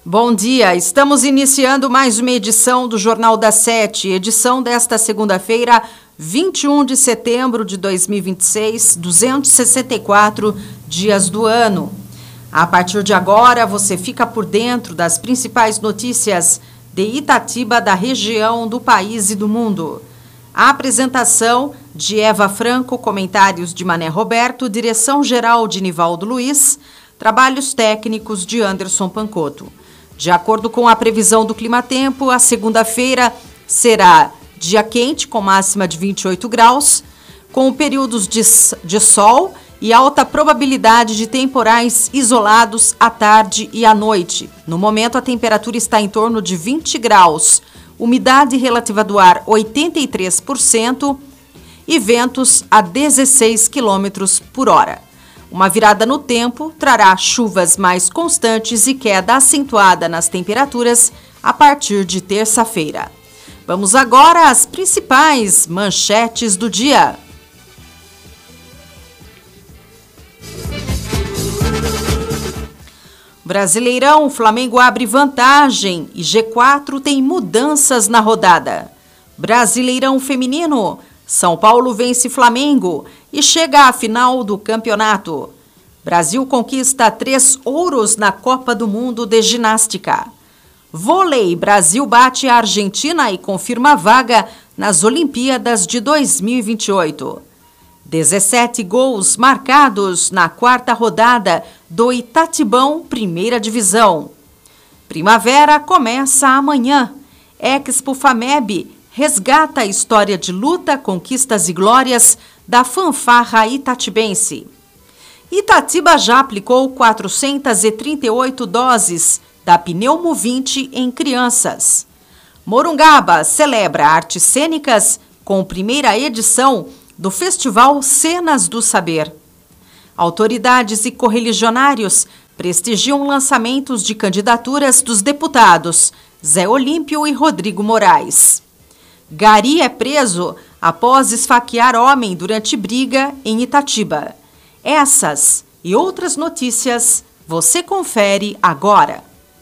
Bom dia, estamos iniciando mais uma edição do Jornal da Sete, edição desta segunda-feira, 21 de setembro de 2026, 264 dias do ano. A partir de agora, você fica por dentro das principais notícias de Itatiba, da região, do país e do mundo. A apresentação de Eva Franco, comentários de Mané Roberto, direção-geral de Nivaldo Luiz, trabalhos técnicos de Anderson Pancotto. De acordo com a previsão do Climatempo, a segunda-feira será dia quente, com máxima de 28 graus, com períodos de sol e alta probabilidade de temporais isolados à tarde e à noite. No momento, a temperatura está em torno de 20 graus, umidade relativa do ar 83% e ventos a 16 km por hora. Uma virada no tempo trará chuvas mais constantes e queda acentuada nas temperaturas a partir de terça-feira. Vamos agora às principais manchetes do dia. Brasileirão, Flamengo abre vantagem e G4 tem mudanças na rodada. Brasileirão feminino, São Paulo vence Flamengo e chega à final do campeonato. Brasil conquista 3 ouros na Copa do Mundo de Ginástica. Vôlei, Brasil bate a Argentina e confirma a vaga nas Olimpíadas de 2028. 17 gols marcados na quarta rodada do Itatibão, primeira divisão. Primavera começa amanhã. Expo FAMEB resgata a história de luta, conquistas e glórias da fanfarra itatibense. Itatiba já aplicou 438 doses da Pneumovinte em crianças. Morungaba celebra artes cênicas com primeira edição do Festival Cenas do Saber. Autoridades e correligionários prestigiam lançamentos de candidaturas dos deputados Zé Olímpio e Rodrigo Moraes. Gari é preso após esfaquear homem durante briga em Itatiba. Essas e outras notícias você confere agora.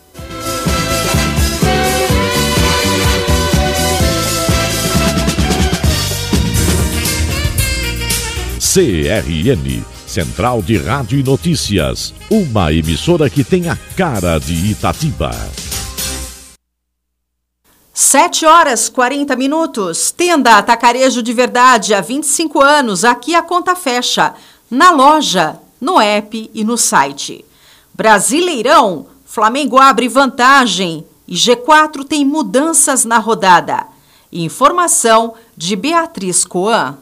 CRN, Central de Rádio e Notícias, uma emissora que tem a cara de Itatiba. 7h40. Tenda Atacarejo de Verdade, há 25 anos. Aqui a conta fecha. Na loja, no app e no site. Brasileirão, Flamengo abre vantagem e G4 tem mudanças na rodada. Informação de Beatriz Coan.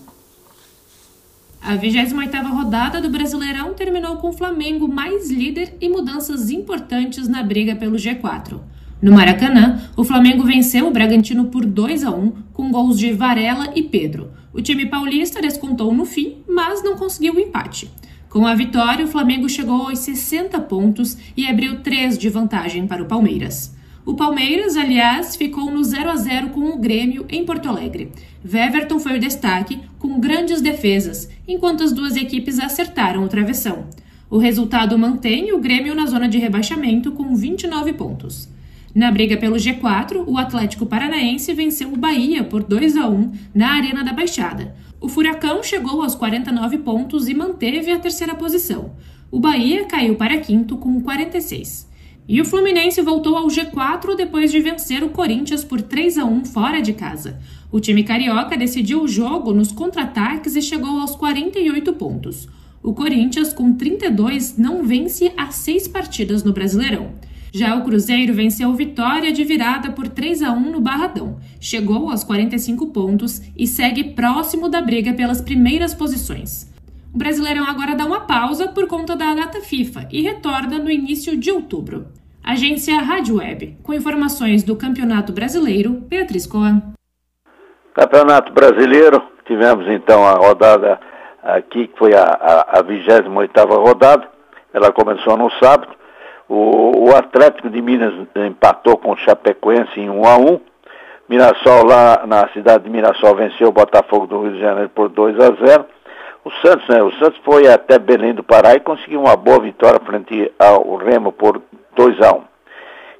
A 28ª rodada do Brasileirão terminou com o Flamengo mais líder e mudanças importantes na briga pelo G4. No Maracanã, o Flamengo venceu o Bragantino por 2-1, com gols de Varela e Pedro. O time paulista descontou no fim, mas não conseguiu o empate. Com a vitória, o Flamengo chegou aos 60 pontos e abriu 3 de vantagem para o Palmeiras. O Palmeiras, aliás, ficou no 0-0 com o Grêmio em Porto Alegre. Weverton foi o destaque, com grandes defesas, enquanto as duas equipes acertaram o travessão. O resultado mantém o Grêmio na zona de rebaixamento com 29 pontos. Na briga pelo G4, o Atlético Paranaense venceu o Bahia por 2-1 na Arena da Baixada. O Furacão chegou aos 49 pontos e manteve a terceira posição. O Bahia caiu para quinto com 46. E o Fluminense voltou ao G4 depois de vencer o Corinthians por 3-1 fora de casa. O time carioca decidiu o jogo nos contra-ataques e chegou aos 48 pontos. O Corinthians, com 32, não vence há 6 partidas no Brasileirão. Já o Cruzeiro venceu o Vitória de virada por 3-1 no Barradão. Chegou aos 45 pontos e segue próximo da briga pelas primeiras posições. O Brasileirão agora dá uma pausa por conta da data FIFA e retorna no início de outubro. Agência Rádio Web, com informações do Campeonato Brasileiro, Beatriz Coan. Campeonato Brasileiro, tivemos então a rodada aqui, que foi a 28ª rodada. Ela começou no sábado. O Atlético de Minas empatou com o Chapecoense em 1-1. Mirassol, lá na cidade de Mirassol, venceu o Botafogo do Rio de Janeiro por 2-0. O Santos foi até Belém do Pará e conseguiu uma boa vitória frente ao Remo por 2-1.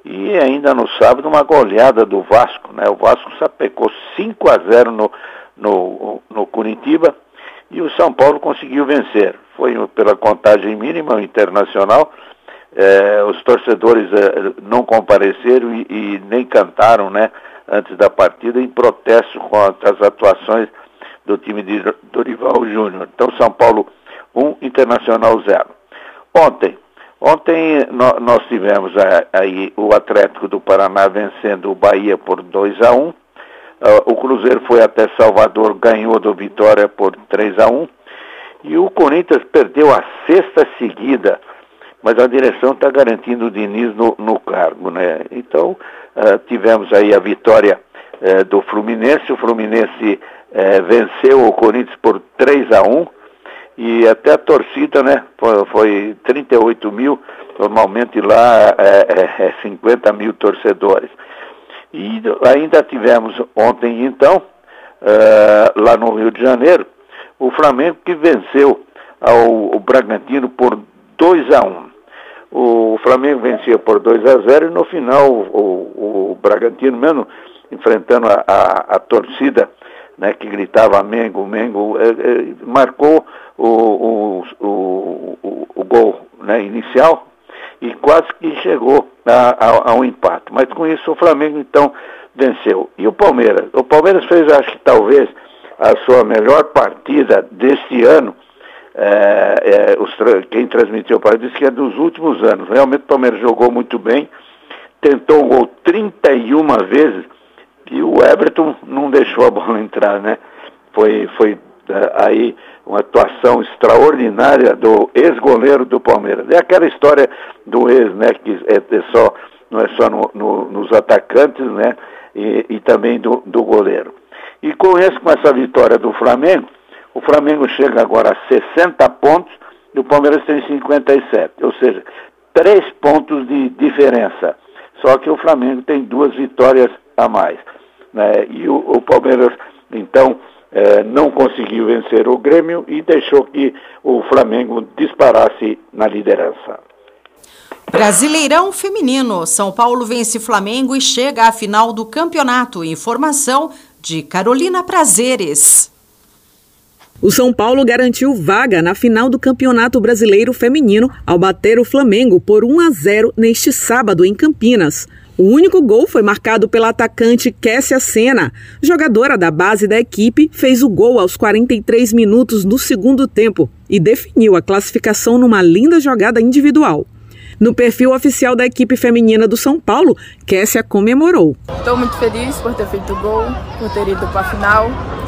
E ainda no sábado uma goleada do Vasco, né? O Vasco sapecou 5-0 no Curitiba e o São Paulo conseguiu vencer. Foi pela contagem mínima, o Internacional. Os torcedores não compareceram e nem cantaram, né, antes da partida, em protesto contra as atuações do time de Dorival Júnior. Então, São Paulo 1, Internacional 0. Ontem nós tivemos aí o Atlético do Paraná vencendo o Bahia por 2-1. O Cruzeiro foi até Salvador, ganhou do Vitória por 3-1. E o Corinthians perdeu a 6ª seguida, mas a direção está garantindo o Diniz no cargo, né? Então, tivemos aí a vitória do Fluminense. O Fluminense venceu o Corinthians por 3-1 e até a torcida, né? Foi 38 mil, normalmente lá 50 mil torcedores. E ainda tivemos ontem, então, lá no Rio de Janeiro, o Flamengo que venceu o Bragantino por 2-1. O Flamengo vencia por 2-0 e no final o Bragantino, mesmo enfrentando a torcida, né, que gritava Mengo, Mengo, marcou o gol, né, inicial e quase que chegou a um empate. Mas com isso o Flamengo então venceu. E o Palmeiras fez, acho que talvez, a sua melhor partida deste ano. Quem transmitiu o partido disse que é dos últimos anos. Realmente o Palmeiras jogou muito bem, tentou o gol 31 vezes e o Everton não deixou a bola entrar, né? Foi aí uma atuação extraordinária do ex-goleiro do Palmeiras. É aquela história do ex, né? Que não é só nos atacantes, né? E também do goleiro. E com essa vitória do Flamengo, o Flamengo chega agora a 60 pontos e o Palmeiras tem 57. Ou seja, 3 pontos de diferença. Só que o Flamengo tem 2 vitórias a mais, né? E o Palmeiras, então, não conseguiu vencer o Grêmio e deixou que o Flamengo disparasse na liderança. Brasileirão Feminino. São Paulo vence Flamengo e chega à final do campeonato. Informação de Carolina Prazeres. O São Paulo garantiu vaga na final do Campeonato Brasileiro Feminino ao bater o Flamengo por 1-0 neste sábado em Campinas. O único gol foi marcado pela atacante Kessia Senna. Jogadora da base da equipe, fez o gol aos 43 minutos do segundo tempo e definiu a classificação numa linda jogada individual. No perfil oficial da equipe feminina do São Paulo, Kessia comemorou. Estou muito feliz por ter feito o gol, por ter ido para a final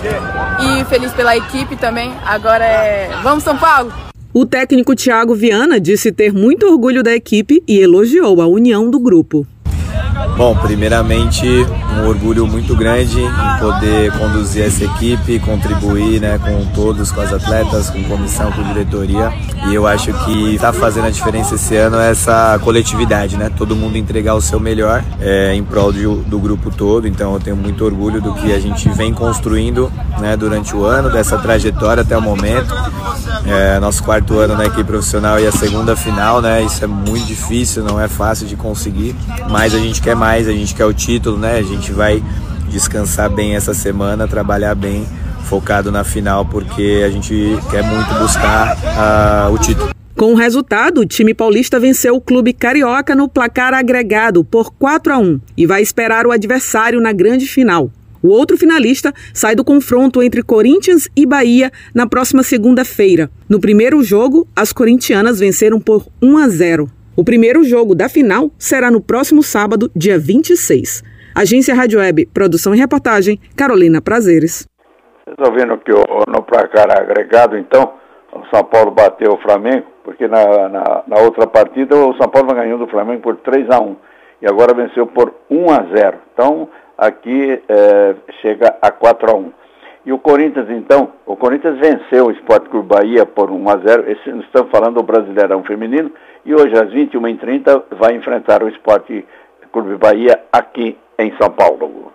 e feliz pela equipe também. Agora vamos São Paulo! O técnico Thiago Viana disse ter muito orgulho da equipe e elogiou a união do grupo. Bom, primeiramente, um orgulho muito grande em poder conduzir essa equipe, contribuir, né, com todos, com as atletas, com comissão, com diretoria. E eu acho que está fazendo a diferença esse ano essa coletividade, né? Todo mundo entregar o seu melhor em prol do grupo todo. Então eu tenho muito orgulho do que a gente vem construindo, né, durante o ano, dessa trajetória até o momento. Nosso 4º ano na equipe profissional e a 2ª final, né? Isso é muito difícil, não é fácil de conseguir, mas a gente quer mais, a gente quer o título, né? A gente vai descansar bem essa semana, trabalhar bem, focado na final, porque a gente quer muito buscar o título. Com o resultado, o time paulista venceu o clube carioca no placar agregado por 4-1 e vai esperar o adversário na grande final. O outro finalista sai do confronto entre Corinthians e Bahia na próxima segunda-feira. No primeiro jogo, as corintianas venceram por 1-0. O primeiro jogo da final será no próximo sábado, dia 26. Agência Rádio Web, produção e reportagem, Carolina Prazeres. Vocês estão vendo que no placar agregado, então, o São Paulo bateu o Flamengo, porque na outra partida o São Paulo ganhou do Flamengo por 3-1 e agora venceu por 1-0. Então, aqui chega a 4-1. E o Corinthians, então, o Corinthians venceu o Sport Clube Bahia por 1-0. Estamos falando do Brasileirão Feminino. E hoje, às 21h30, vai enfrentar o Sport Clube Bahia aqui em São Paulo.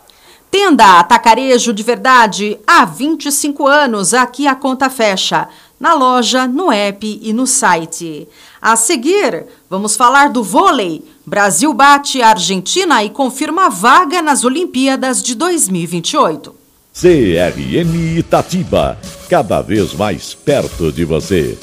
Tenda Atacarejo de Verdade, há 25 anos, aqui a conta fecha. na loja, no app e no site. A seguir, vamos falar do vôlei. Brasil bate a Argentina e confirma a vaga nas Olimpíadas de 2028. CRM Itatiba, cada vez mais perto de você.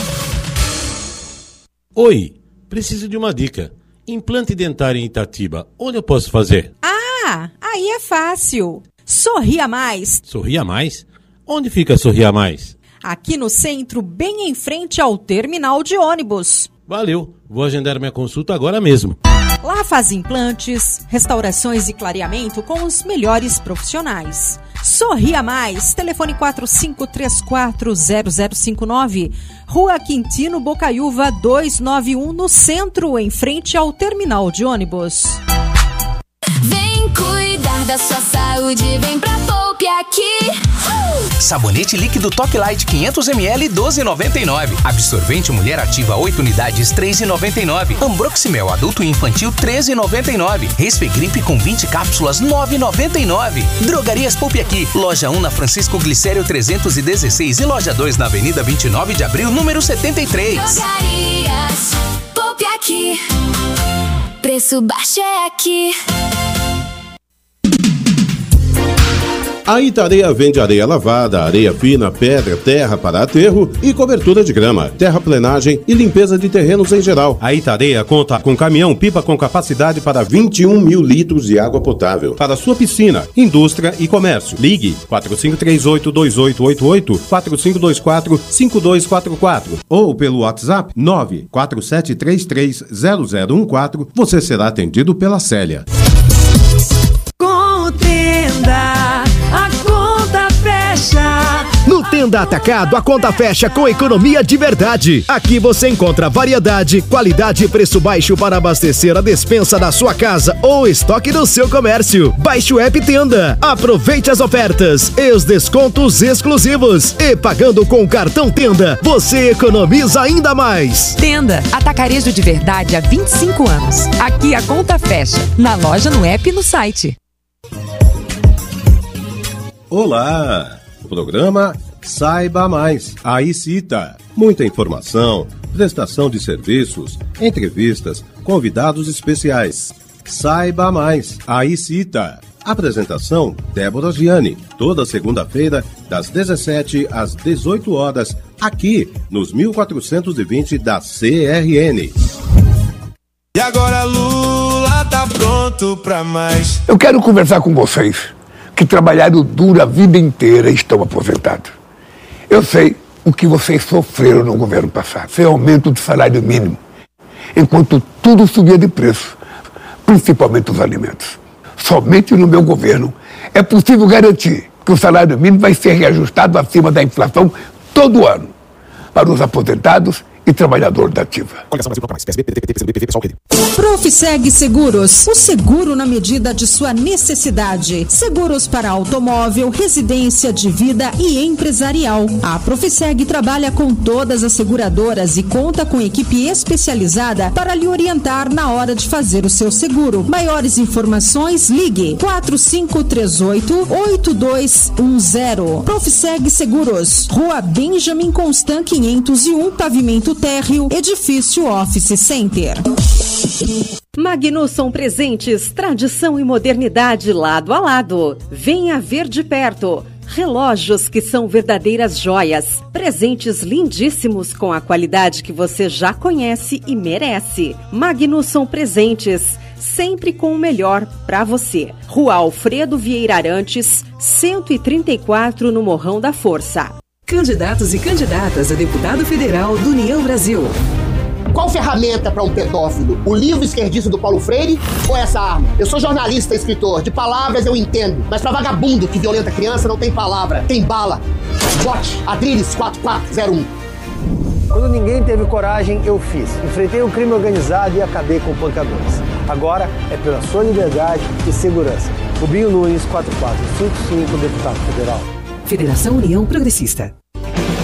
Oi, preciso de uma dica. Implante dentário em Itatiba, onde eu posso fazer? Ah, aí é fácil. Sorria Mais. Sorria Mais? Onde fica Sorria Mais? Aqui no centro, bem em frente ao terminal de ônibus. Valeu, vou agendar minha consulta agora mesmo. Lá faz implantes, restaurações e clareamento com os melhores profissionais. Sorria Mais, telefone 45340059, Rua Quintino Bocaiúva 291, no centro, em frente ao terminal de ônibus. Vem cuidar da sua saúde, vem pra Poupe Aqui. Sabonete líquido Top Light 500ml 12,99. Absorvente Mulher Ativa 8 unidades 3,99. Ambroximel adulto e infantil 13,99. Resfegripe com 20 cápsulas 9,99. Drogarias Poupe Aqui. Loja 1 na Francisco Glicério 316 e loja 2 na Avenida 29 de Abril, número 73. Drogarias Poupe Aqui. Preço baixo é aqui. A Itareia vende areia lavada, areia fina, pedra, terra para aterro e cobertura de grama, terraplenagem e limpeza de terrenos em geral. A Itareia conta com caminhão-pipa com capacidade para 21 mil litros de água potável para sua piscina, indústria e comércio. Ligue 4538-2888, 4524-5244 ou pelo WhatsApp 947330014. Você será atendido pela Célia. Contenda, a conta fecha. No Tenda Atacado, a conta fecha com economia de verdade. Aqui você encontra variedade, qualidade e preço baixo para abastecer a despensa da sua casa ou estoque do seu comércio. Baixe o app Tenda, aproveite as ofertas e os descontos exclusivos. E pagando com o cartão Tenda, você economiza ainda mais. Tenda, atacarejo de verdade há 25 anos. Aqui a conta fecha, na loja, no app e no site. Olá! O programa Saiba Mais, a ICITA. Muita informação, prestação de serviços, entrevistas, convidados especiais. Saiba Mais, a ICITA. Apresentação, Débora Gianni. Toda segunda-feira, das 17 às 18 horas, aqui nos 1420 da CRN. E agora Lula tá pronto pra mais. Eu quero conversar com vocês que trabalharam duro a vida inteira e estão aposentados. Eu sei o que vocês sofreram no governo passado. Foi aumento do salário mínimo, enquanto tudo subia de preço, principalmente os alimentos. Somente no meu governo é possível garantir que o salário mínimo vai ser reajustado acima da inflação todo ano, para os aposentados e trabalhador da ativa. Profiseg Seguros, o seguro na medida de sua necessidade. Seguros para automóvel, residência de vida e empresarial. A Profiseg trabalha com todas as seguradoras e conta com equipe especializada para lhe orientar na hora de fazer o seu seguro. Maiores informações, ligue 4538-8210. Profiseg Seguros, Rua Benjamin Constant 501, pavimento térreo, edifício Office Center. Magnusson Presentes, tradição e modernidade lado a lado. Venha ver de perto. Relógios que são verdadeiras joias. Presentes lindíssimos com a qualidade que você já conhece e merece. Magnusson Presentes, sempre com o melhor para você. Rua Alfredo Vieira Arantes, 134, no Morrão da Força. Candidatos e candidatas a deputado federal do União Brasil. Qual ferramenta para um pedófilo? O livro esquerdista do Paulo Freire ou essa arma? Eu sou jornalista e escritor. De palavras eu entendo. Mas para vagabundo que violenta criança não tem palavra, tem bala. Bote Adriles 4401. Quando ninguém teve coragem, eu fiz. Enfrentei o crime organizado e acabei com pancadores. Agora é pela sua liberdade e segurança. Rubinho Nunes 4455, deputado federal. Federação União Progressista.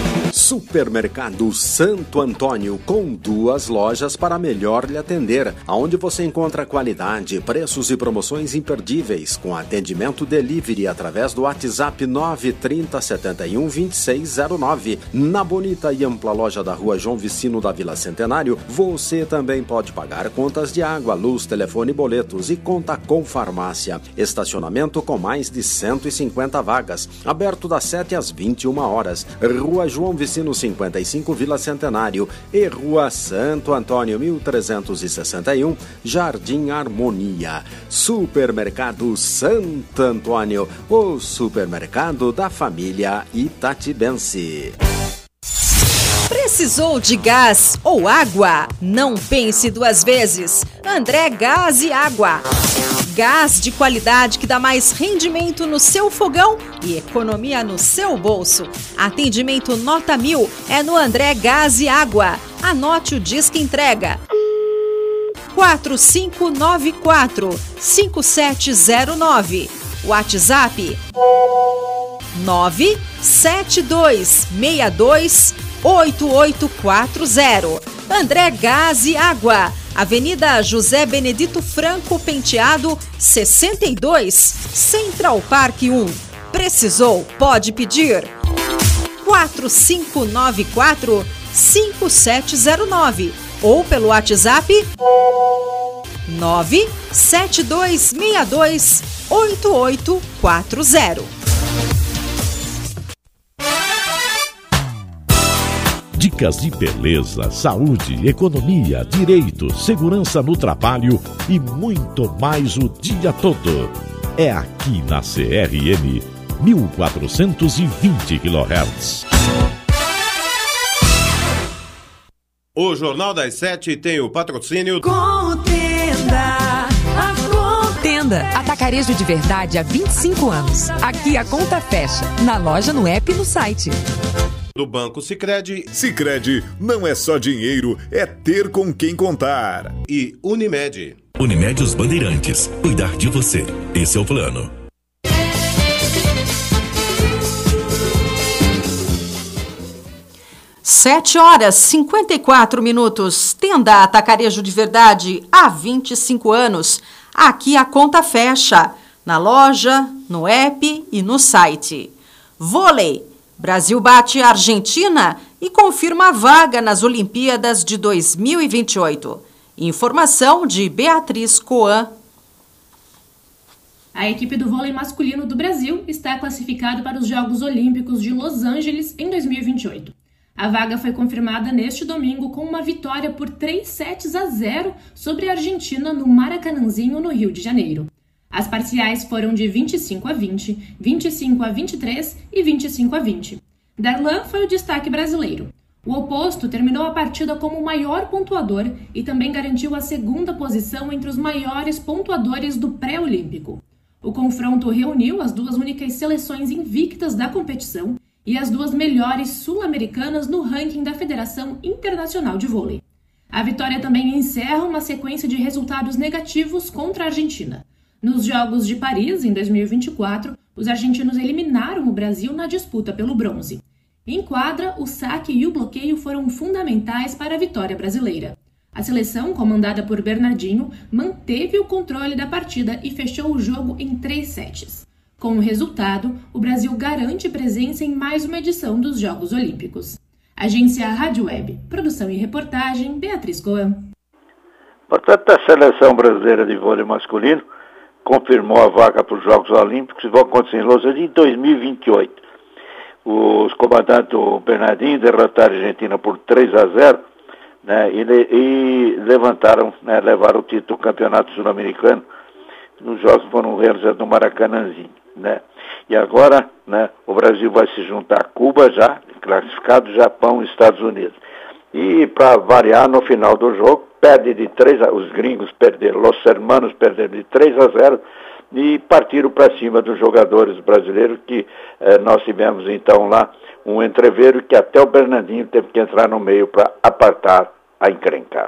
Supermercado Santo Antônio, com 2 lojas para melhor lhe atender, onde você encontra qualidade, preços e promoções imperdíveis, com atendimento delivery através do WhatsApp 930 71 2609. Na bonita e ampla loja da Rua João Vicino da Vila Centenário, você também pode pagar contas de água, luz, telefone e boletos, e conta com farmácia. Estacionamento com mais de 150 vagas, aberto das 7 às 21 horas. Rua João Vicino 55, Vila Centenário, e Rua Santo Antônio 1361, Jardim Harmonia. Supermercado Santo Antônio, o supermercado da família itatibense. Precisou de gás ou água? Não pense 2 vezes. André Gás e Água. Gás de qualidade que dá mais rendimento no seu fogão e economia no seu bolso. Atendimento nota 1000 é no André Gás e Água. Anote o disque entrega. 4594-5709. WhatsApp 972628840. André Gás e Água. Avenida José Benedito Franco Penteado, 62, Central Park 1. Precisou? Pode pedir. 4594-5709 ou pelo WhatsApp 972628840. Dicas de beleza, saúde, economia, direito, segurança no trabalho e muito mais o dia todo. É aqui na CRM 1420 kHz. O Jornal das 7 tem o patrocínio Contenda. Tenda, atacarejo de verdade há 25 anos. Aqui a conta fecha, na loja, no app e no site. Do Banco Sicredi. Sicredi não é só dinheiro, é ter com quem contar. E Unimed. Unimed Os Bandeirantes. Cuidar de você. Esse é o plano. Sete horas 54 minutos. Tenda Atacarejo de Verdade há 25 anos. Aqui a conta fecha. Na loja, no app e no site. Vôlei. Brasil bate a Argentina e confirma a vaga nas Olimpíadas de 2028. Informação de Beatriz Coan. A equipe do vôlei masculino do Brasil está classificada para os Jogos Olímpicos de Los Angeles em 2028. A vaga foi confirmada neste domingo com uma vitória por 3-0 sobre a Argentina no Maracanãzinho, no Rio de Janeiro. As parciais foram de 25-20, 25-23 e 25-20. Darlan foi o destaque brasileiro. O oposto terminou a partida como o maior pontuador e também garantiu a segunda posição entre os maiores pontuadores do pré-olímpico. O confronto reuniu as 2 únicas seleções invictas da competição e as 2 melhores sul-americanas no ranking da Federação Internacional de Vôlei. A vitória também encerra uma sequência de resultados negativos contra a Argentina. Nos Jogos de Paris, em 2024, os argentinos eliminaram o Brasil na disputa pelo bronze. Em quadra, o saque e o bloqueio foram fundamentais para a vitória brasileira. A seleção, comandada por Bernardinho, manteve o controle da partida e fechou o jogo em 3 sets. Com o resultado, o Brasil garante presença em mais uma edição dos Jogos Olímpicos. Agência Rádio Web. Produção e reportagem, Beatriz Coan. Portanto, a seleção brasileira de vôlei masculino confirmou a vaga para os Jogos Olímpicos que vão acontecer em Los Angeles em 2028. Os comandantes do Bernardinho derrotaram a Argentina por 3-0, né, e levaram o título do Campeonato Sul-Americano. Os jogos foram realizados no Maracanãzinho, né? E agora, né, o Brasil vai se juntar a Cuba já, classificado, Japão e Estados Unidos. E para variar, no final do jogo, os gringos perderam, os hermanos perderam de 3-0 e partiram para cima dos jogadores brasileiros, que nós tivemos então lá um entreveiro que até o Bernardinho teve que entrar no meio para apartar a encrenca.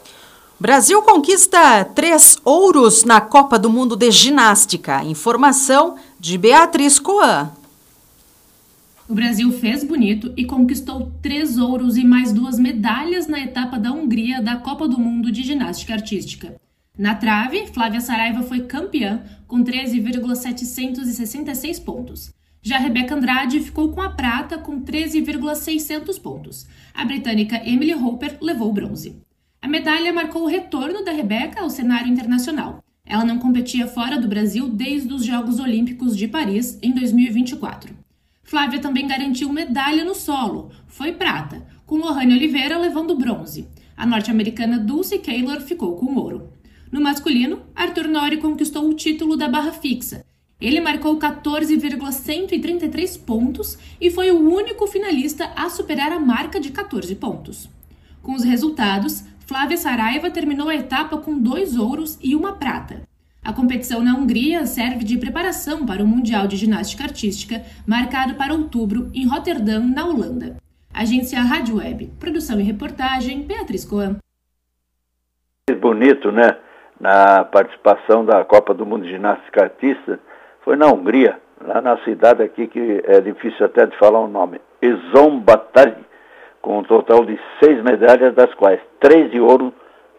Brasil conquista 3 ouros na Copa do Mundo de Ginástica. Informação de Beatriz Coan. O Brasil fez bonito e conquistou 3 ouros e mais 2 medalhas na etapa da Hungria da Copa do Mundo de Ginástica Artística. Na trave, Flávia Saraiva foi campeã com 13,766 pontos. Já Rebeca Andrade ficou com a prata com 13,600 pontos. A britânica Emily Hopper levou o bronze. A medalha marcou o retorno da Rebeca ao cenário internacional. Ela não competia fora do Brasil desde os Jogos Olímpicos de Paris em 2024. Flávia também garantiu medalha no solo, foi prata, com Lohane Oliveira levando bronze. A norte-americana Dulce Keylor ficou com ouro. No masculino, Arthur Nori conquistou o título da barra fixa. Ele marcou 14,133 pontos e foi o único finalista a superar a marca de 14 pontos. Com os resultados, Flávia Saraiva terminou a etapa com 2 ouros e 1 prata. A competição na Hungria serve de preparação para o Mundial de Ginástica Artística, marcado para outubro em Roterdã, na Holanda. Agência Rádio Web. Produção e reportagem, Beatriz Coan. Bonito, né? Na participação da Copa do Mundo de Ginástica Artística, foi na Hungria, lá na cidade aqui que é difícil até de falar o nome, Szombathely, com um total de 6 medalhas, das quais 3 de ouro,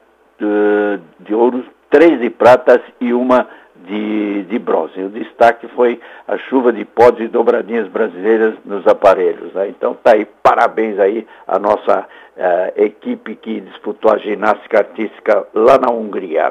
3 de pratas e 1 de bronze. O destaque foi a chuva de pódios e dobradinhas brasileiras nos aparelhos, né? Então tá aí, parabéns aí à nossa equipe que disputou a ginástica artística lá na Hungria.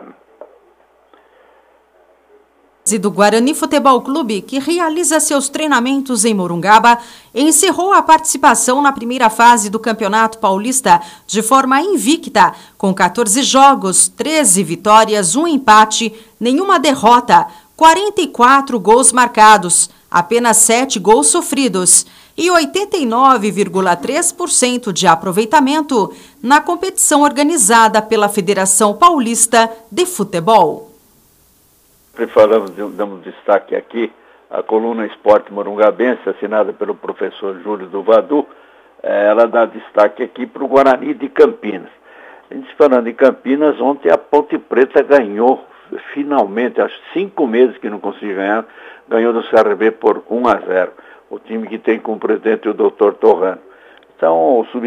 Do Guarani Futebol Clube, que realiza seus treinamentos em Morungaba, encerrou a participação na primeira fase do Campeonato Paulista de forma invicta, com 14 jogos, 13 vitórias, 1 empate, nenhuma derrota, 44 gols marcados, apenas 7 gols sofridos e 89,3% de aproveitamento na competição organizada pela Federação Paulista de Futebol. Damos destaque aqui a coluna Esporte Morungabense, assinada pelo professor Júlio do Vadu. Ela dá destaque aqui para o Guarani de Campinas. A gente falando em Campinas, ontem a Ponte Preta ganhou, finalmente, há 5 meses que não conseguia ganhar, ganhou do CRB por 1-0. O time que tem como presidente o Dr. Torrano. Então, o